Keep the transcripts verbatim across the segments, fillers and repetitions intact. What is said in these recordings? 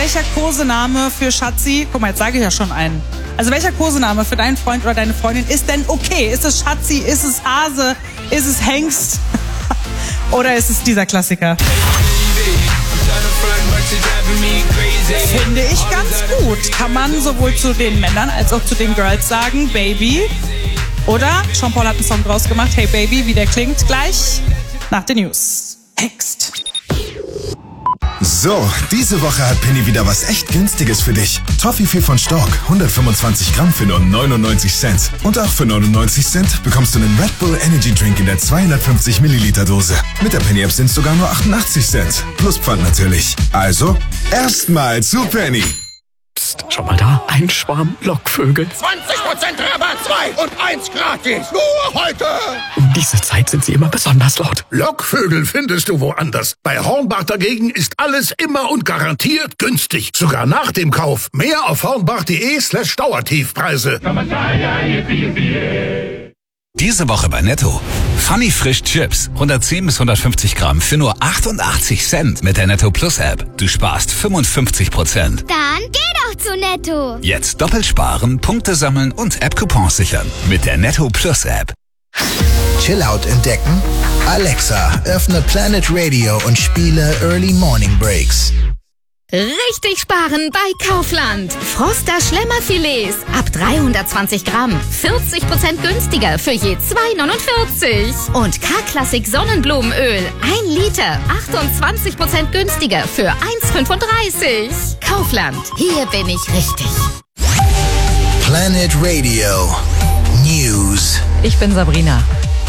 welcher Kosename für Schatzi, guck mal, jetzt sage ich ja schon einen. Also welcher Kosename für deinen Freund oder deine Freundin ist denn okay? Ist es Schatzi, ist es Hase, ist es Hengst oder ist es dieser Klassiker? Finde ich ganz gut. Kann man sowohl zu den Männern als auch zu den Girls sagen, Baby. Oder Jean-Paul hat einen Song draus gemacht, Hey Baby, wie der klingt, gleich nach den News. Hengst. So, diese Woche hat Penny wieder was echt Günstiges für dich. Toffifee von Stork, hundertfünfundzwanzig Gramm für nur neunundneunzig Cent. Und auch für neunundneunzig Cent bekommst du einen Red Bull Energy Drink in der zweihundertfünfzig Milliliter Dose. Mit der Penny App sind es sogar nur achtundachtzig Cent. Plus Pfand natürlich. Also, erstmal zu Penny. Psst, schau mal da, ein Schwarm Lockvögel. zwanzig Prozent Rabatt, zwei und eins gratis. Nur heute. Um diese Zeit sind sie immer besonders laut. Lockvögel findest du woanders. Bei Hornbach dagegen ist alles immer und garantiert günstig. Sogar nach dem Kauf. Mehr auf hornbach.de slash Dauertiefpreise. Diese Woche bei Netto. Funny Frisch Chips. hundertzehn bis hundertfünfzig Gramm für nur achtundachtzig Cent mit der Netto Plus App. Du sparst fünfundfünfzig Prozent. Dann geh doch zu Netto. Jetzt doppelt sparen, Punkte sammeln und App-Coupons sichern. Mit der Netto Plus App. Chillout entdecken? Alexa, öffne Planet Radio und spiele Early Morning Breaks. Richtig sparen bei Kaufland. Froster Schlemmerfilets ab dreihundertzwanzig Gramm. vierzig Prozent günstiger für je zwei neunundvierzig. Und K-Klassik Sonnenblumenöl. ein Liter. achtundzwanzig Prozent günstiger für eins fünfunddreißig. Kaufland. Hier bin ich richtig. Planet Radio News. Ich bin Sabrina.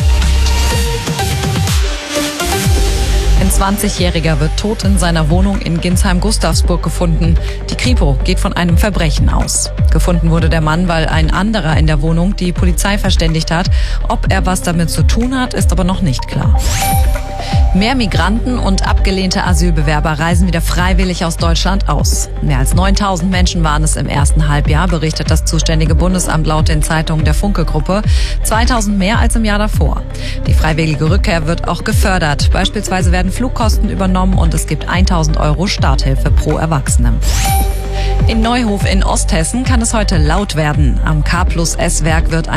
Ein zwanzigjähriger wird tot in seiner Wohnung in Ginsheim-Gustavsburg gefunden. Die Kripo geht von einem Verbrechen aus. Gefunden wurde der Mann, weil ein anderer in der Wohnung die Polizei verständigt hat. Ob er was damit zu tun hat, ist aber noch nicht klar. Mehr Migranten und abgelehnte Asylbewerber reisen wieder freiwillig aus Deutschland aus. Mehr als neuntausend Menschen waren es im ersten Halbjahr, berichtet das zuständige Bundesamt laut den Zeitungen der Funke-Gruppe. zweitausend mehr als im Jahr davor. Die freiwillige Rückkehr wird auch gefördert. Beispielsweise werden Flugkosten übernommen und es gibt tausend Euro Starthilfe pro Erwachsenen. In Neuhof in Osthessen kann es heute laut werden. Am K plus S Werk wird